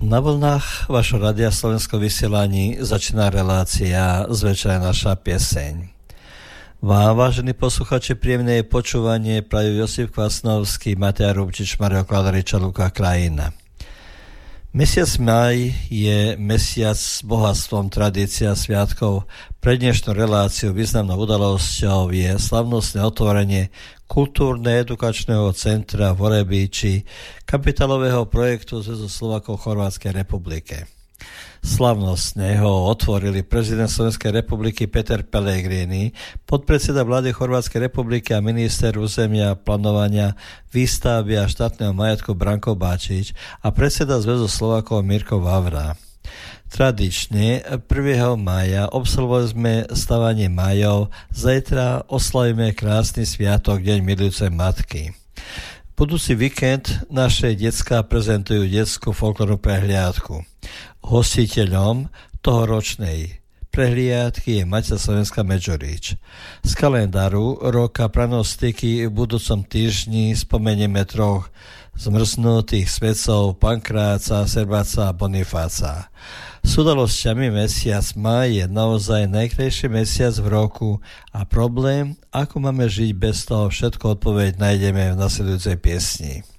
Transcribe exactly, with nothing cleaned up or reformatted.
Na vlnách vašho Rádia Slovensko vysielaní začína relácia Zvečer naša pieseň. Vám, vážení posluchači, príjemné počúvanie prajú Josip Kvasnovský, Matej Rubčič, Mario Kladariča, Luka Krajina. Mesiac maj je mesiac s bohatstvom tradícia sviatkov. Pre dnešnú reláciu významnou udalosťou je slavnostné otvorenie kultúrne-edukačného centra v Orebíči, kapitálového projektu Zväzu Slovákov v Chorvátskej republike. Slavnostne ho otvorili prezident Slovenskej republiky Peter Pellegrini, podpredseda vlády Chorvátskej republiky a minister územia, plánovania, výstavby a štátneho majetku Branko Bačič a predseda Zväzu Slovákov Mirko Vavra. Tradične prvého mája obsluhovali sme stavanie májov, zajtra oslavíme krásny sviatok Deň milujúcej matky. Budúci víkend naše decká prezentujú detskú folklórnu prehliadku. Hostiteľom tohoročnej prehliadky je Matica Slovenská Medžurič. Z kalendáru roka pranostiky v budúcom týždni spomenieme troch zmrznutých svetcov Pankráca, Serbáca a Bonifáca. S udalosťami mesiac maj je naozaj najkrajší mesiac v roku a problém, ako máme žiť bez toho, všetko odpoveď nájdeme v nasledujúcej piesni.